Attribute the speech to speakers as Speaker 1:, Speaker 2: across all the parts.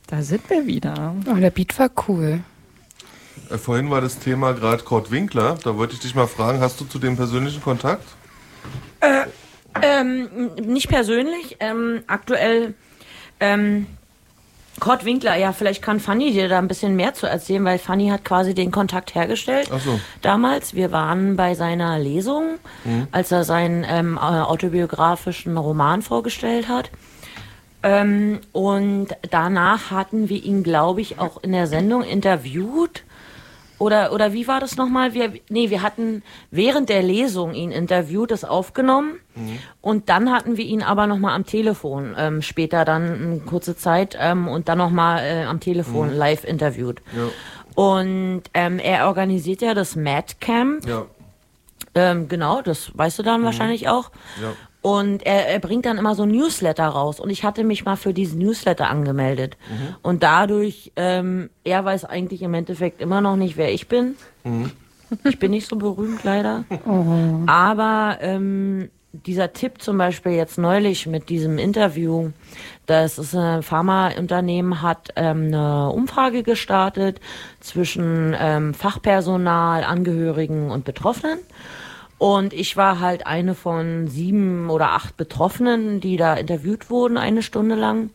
Speaker 1: Da sind wir wieder.
Speaker 2: Oh, der Beat war cool.
Speaker 3: Vorhin war das Thema gerade Kurt Winkler. Da wollte ich dich mal fragen, hast du zu dem persönlichen Kontakt?
Speaker 4: Nicht persönlich. Aktuell Kurt Winkler, ja, vielleicht kann Fanny dir da ein bisschen mehr zu erzählen, weil Fanny hat quasi den Kontakt hergestellt.
Speaker 3: Ach so.
Speaker 4: Damals, wir waren bei seiner Lesung, als er seinen autobiografischen Roman vorgestellt hat. Und danach hatten wir ihn, glaube ich, auch in der Sendung interviewt. Oder wie war das nochmal? Wir hatten während der Lesung ihn interviewt, das aufgenommen. Und dann hatten wir ihn aber nochmal am Telefon, später dann eine kurze Zeit, und dann nochmal am Telefon live interviewt. Ja. Und er organisiert ja das Mad Camp. Ja. Genau, das weißt du dann wahrscheinlich auch. Ja. Und er bringt dann immer so ein Newsletter raus. Und ich hatte mich mal für diesen Newsletter angemeldet. Und dadurch, er weiß eigentlich im Endeffekt immer noch nicht, wer ich bin. Ich bin nicht so berühmt, leider. Aber dieser Tipp zum Beispiel jetzt neulich mit diesem Interview, das ist ein Pharmaunternehmen, hat eine Umfrage gestartet zwischen Fachpersonal, Angehörigen und Betroffenen. Und ich war halt eine von 7 oder 8 Betroffenen, die da interviewt wurden, 1 Stunde lang.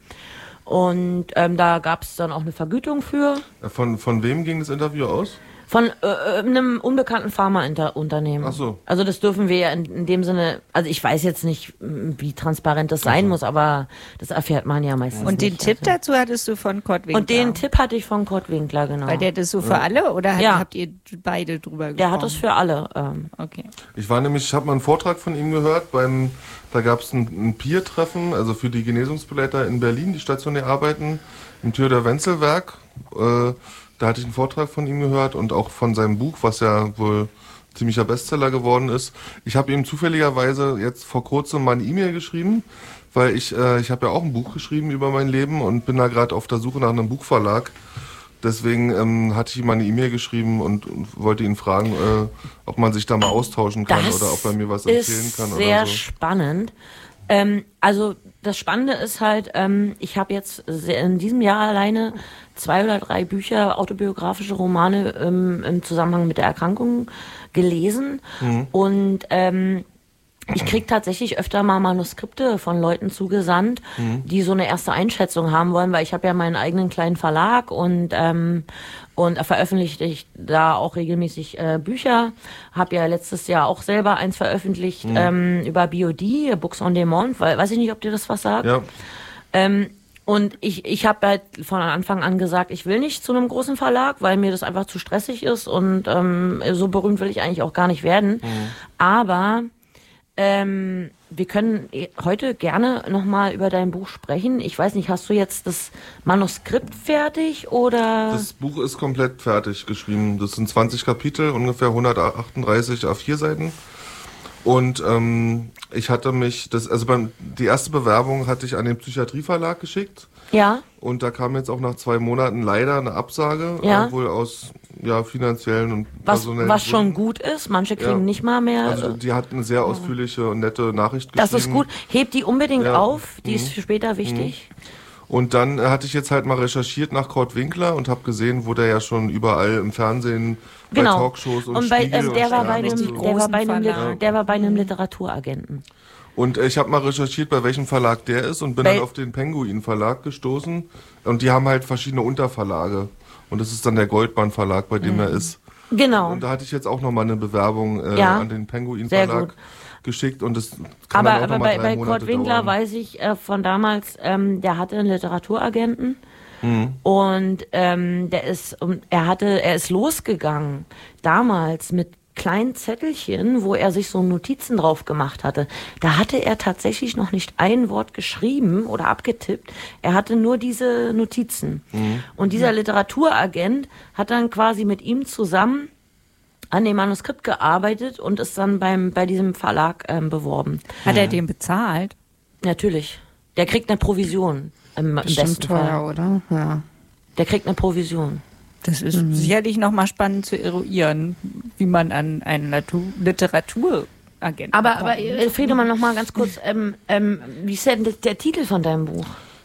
Speaker 4: Und da gab es dann auch eine Vergütung für.
Speaker 3: Von wem ging das Interview aus?
Speaker 4: Von einem unbekannten Pharmaunternehmen. Ach so. Also das dürfen wir ja in dem Sinne, also ich weiß jetzt nicht, wie transparent das sein muss, aber das erfährt man ja meistens
Speaker 1: Und den
Speaker 4: nicht.
Speaker 1: Tipp dazu hattest du von Kurt Winkler?
Speaker 4: Und den Tipp hatte ich von Kurt Winkler, genau.
Speaker 1: Weil der das so für alle oder habt ihr beide drüber gesprochen?
Speaker 4: Der hat das für alle.
Speaker 1: Okay.
Speaker 3: Ich habe mal einen Vortrag von ihm gehört, da gab es ein Peer-Treffen, also für die Genesungsbegleiter in Berlin, die stationär arbeiten, im Theodor-Wenzel-Werk. Da hatte ich einen Vortrag von ihm gehört und auch von seinem Buch, was ja wohl ziemlicher Bestseller geworden ist. Ich habe ihm zufälligerweise jetzt vor kurzem mal eine E-Mail geschrieben, weil ich habe ja auch ein Buch geschrieben über mein Leben und bin da gerade auf der Suche nach einem Buchverlag. Deswegen hatte ich ihm mal eine E-Mail geschrieben und wollte ihn fragen, ob man sich da mal austauschen kann oder ob er mir was erzählen kann.
Speaker 4: Das ist sehr
Speaker 3: oder so.
Speaker 4: spannend. Also das Spannende ist halt, ich habe jetzt in diesem Jahr alleine 2 oder 3 Bücher, autobiografische Romane im Zusammenhang mit der Erkrankung gelesen. Und ich kriege tatsächlich öfter mal Manuskripte von Leuten zugesandt, die so eine erste Einschätzung haben wollen, weil ich habe ja meinen eigenen kleinen Verlag und veröffentliche ich da auch regelmäßig Bücher. Habe ja letztes Jahr auch selber eins veröffentlicht über BOD, Books on Demand, weil weiß ich nicht, ob dir das was sagt. Ja. Und ich habe halt von Anfang an gesagt, ich will nicht zu einem großen Verlag, weil mir das einfach zu stressig ist und so berühmt will ich eigentlich auch gar nicht werden. Aber wir können heute gerne nochmal über dein Buch sprechen. Ich weiß nicht, hast du jetzt das Manuskript fertig oder?
Speaker 3: Das Buch ist komplett fertig geschrieben. Das sind 20 Kapitel, ungefähr 138 A4-Seiten. Und ich hatte die erste Bewerbung hatte ich an den Psychiatrieverlag geschickt. Ja. Und da kam jetzt auch nach 2 Monaten leider eine Absage, wohl aus finanziellen und personellen
Speaker 4: was schon gut ist. Manche kriegen nicht mal mehr.
Speaker 3: Also die hat eine sehr ausführliche und nette Nachricht geschrieben.
Speaker 4: Das ist gut. Hebt die unbedingt auf. Die ist für später wichtig.
Speaker 3: Und dann hatte ich jetzt halt mal recherchiert nach Kurt Winkler und habe gesehen, wo der ja schon überall im Fernsehen bei Talkshows und Spiegel
Speaker 4: der war bei einem Literaturagenten.
Speaker 3: Und ich habe mal recherchiert, bei welchem Verlag der ist und bin dann auf den Penguin Verlag gestoßen. Und die haben halt verschiedene Unterverlage. Und das ist dann der Goldmann Verlag, bei dem er ist.
Speaker 4: Genau.
Speaker 3: Und da hatte ich jetzt auch nochmal eine Bewerbung an den Penguin Verlag geschickt. Und das kann dann auch noch mal 3 Monate
Speaker 4: Kurt Winkler
Speaker 3: dauern.
Speaker 4: weiß ich von damals, der hatte einen Literaturagenten. Und er ist losgegangen damals mit kleinen Zettelchen, wo er sich so Notizen drauf gemacht hatte. Da hatte er tatsächlich noch nicht ein Wort geschrieben oder abgetippt. Er hatte nur diese Notizen. Und dieser Literaturagent hat dann quasi mit ihm zusammen an dem Manuskript gearbeitet und ist dann bei diesem Verlag beworben.
Speaker 1: Hat er den bezahlt?
Speaker 4: Natürlich. Der kriegt eine Provision. Im besten
Speaker 2: teuer,
Speaker 4: Fall.
Speaker 2: oder? Ja.
Speaker 4: Der kriegt eine Provision.
Speaker 1: Das ist sicherlich nochmal spannend zu eruieren, wie man an einen Literaturagenten
Speaker 4: Aber Friedemann, noch mal ganz kurz, wie ist denn der Titel von deinem Buch?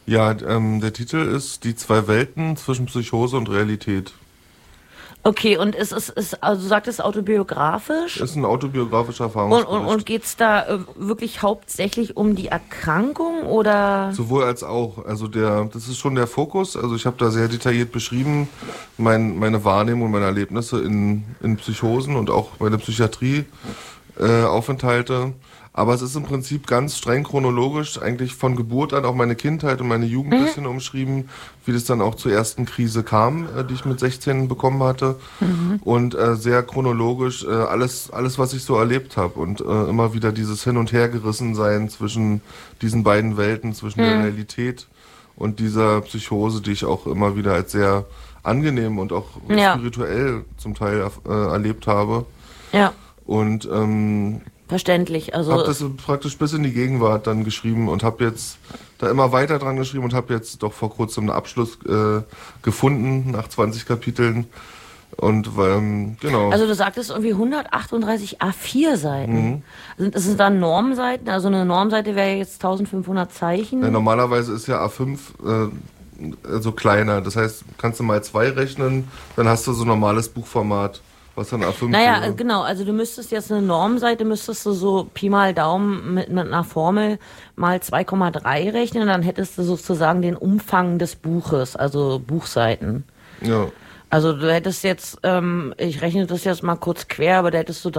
Speaker 3: Ja, der Titel ist Die zwei Welten zwischen Psychose und Realität.
Speaker 4: Okay, und also du sagtest autobiografisch?
Speaker 3: Ist ein autobiografischer Erfahrungsbericht.
Speaker 4: Und geht's da wirklich hauptsächlich um die Erkrankung oder?
Speaker 3: Sowohl als auch. Also das ist schon der Fokus. Also ich habe da sehr detailliert beschrieben, meine Wahrnehmung und meine Erlebnisse in Psychosen und auch meine Psychiatrie-Aufenthalte. Aber es ist im Prinzip ganz streng chronologisch, eigentlich von Geburt an auch meine Kindheit und meine Jugend ein bisschen umschrieben, wie das dann auch zur ersten Krise kam, die ich mit 16 bekommen hatte. Und sehr chronologisch alles, was ich so erlebt habe. Und immer wieder dieses Hin- und Hergerissensein zwischen diesen beiden Welten, zwischen der Realität und dieser Psychose, die ich auch immer wieder als sehr angenehm und auch spirituell zum Teil erlebt habe.
Speaker 4: Ja.
Speaker 3: Und
Speaker 4: verständlich. Also
Speaker 3: habe das praktisch bis in die Gegenwart dann geschrieben und habe jetzt da immer weiter dran geschrieben und habe jetzt doch vor kurzem einen Abschluss gefunden nach 20 Kapiteln. Und genau.
Speaker 4: Also du sagtest irgendwie 138 A4-Seiten. Das sind dann Normseiten? Also eine Normseite wäre jetzt 1500 Zeichen.
Speaker 3: Ja, normalerweise ist ja A5 also kleiner. Das heißt, kannst du mal 2 rechnen, dann hast du so ein normales Buchformat. Was dann A5
Speaker 4: Naja,
Speaker 3: wäre.
Speaker 4: genau, also du müsstest jetzt eine Normseite, müsstest du so Pi mal Daumen mit einer Formel mal 2,3 rechnen, dann hättest du sozusagen den Umfang des Buches, also Buchseiten.
Speaker 3: Ja.
Speaker 4: Also du hättest jetzt, ich rechne das jetzt mal kurz quer, aber da hättest du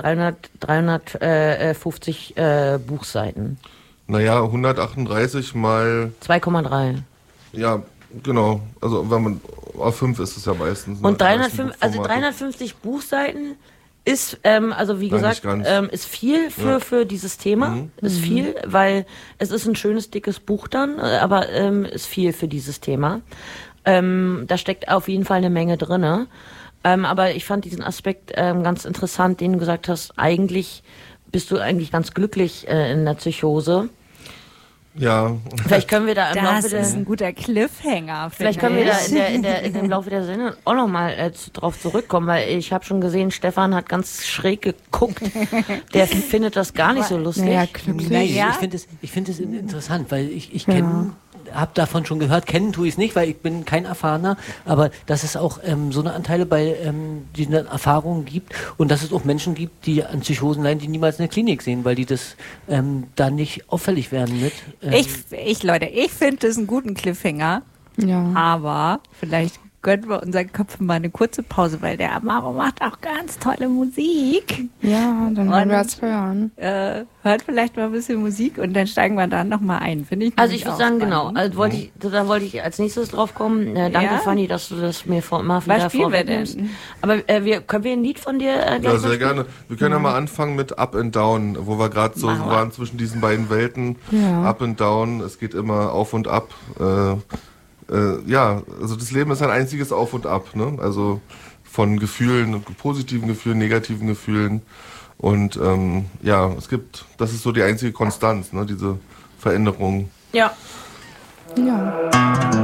Speaker 4: 350 Buchseiten.
Speaker 3: Naja, 138 mal...
Speaker 4: 2,3.
Speaker 3: Ja, genau. Also wenn man A5 ist es ja meistens.
Speaker 4: Und 350 Buchseiten ist, also wie gesagt, ist viel für dieses Thema. Ist viel, weil es ist ein schönes, dickes Buch dann, aber ist viel für dieses Thema. Da steckt auf jeden Fall eine Menge drinne. Aber ich fand diesen Aspekt ganz interessant, den du gesagt hast, eigentlich bist du eigentlich ganz glücklich in der Psychose.
Speaker 3: Ja.
Speaker 4: Vielleicht können wir da im Laufe der...
Speaker 1: Das ist ein guter Cliffhanger,
Speaker 4: Vielleicht können wir da im Laufe der Sendung auch nochmal drauf zurückkommen, weil ich habe schon gesehen, Stefan hat ganz schräg geguckt. Der findet das gar nicht so lustig.
Speaker 2: Naja, glücklich.
Speaker 1: Naja.
Speaker 5: Ich finde es interessant, weil ich kenne, habe davon schon gehört, kennen tue ich es nicht, weil ich bin kein Erfahrener, aber dass es auch so eine Anteile bei diesen Erfahrungen gibt und dass es auch Menschen gibt, die an Psychosen leiden, die niemals eine Klinik sehen, weil die das da nicht auffällig werden mit.
Speaker 1: Leute, ich finde das einen guten Cliffhanger,
Speaker 2: Ja.
Speaker 1: aber vielleicht gönnen wir unseren Köpfen mal eine kurze Pause, weil der Amaro macht auch ganz tolle Musik.
Speaker 2: Ja, dann werden wir es hören.
Speaker 1: Hört vielleicht mal ein bisschen Musik und dann steigen wir da nochmal ein, finde ich.
Speaker 4: Also ich würde sagen, genau,
Speaker 1: spannend.
Speaker 4: also da wollte ich als nächstes drauf kommen. Danke,
Speaker 1: Ja.
Speaker 4: Fanny, dass du das mir mal
Speaker 1: Was
Speaker 4: wieder
Speaker 1: spielen wir
Speaker 4: vorwegnimmst.
Speaker 1: denn?
Speaker 4: Aber können wir ein Lied von dir gleich
Speaker 3: Ja,
Speaker 4: mal
Speaker 3: sehr
Speaker 4: spielen?
Speaker 3: gerne. Wir können ja mal anfangen mit Up and Down, wo wir gerade so
Speaker 1: Machen wir.
Speaker 3: waren zwischen diesen beiden Welten.
Speaker 2: Ja.
Speaker 3: Up and Down, es geht immer auf und ab. Ja, also das Leben ist ein einziges Auf und Ab, ne? Also von Gefühlen, positiven Gefühlen, negativen Gefühlen. Und ja, das ist so die einzige Konstanz, ne? Diese Veränderung.
Speaker 4: Ja.
Speaker 2: Ja.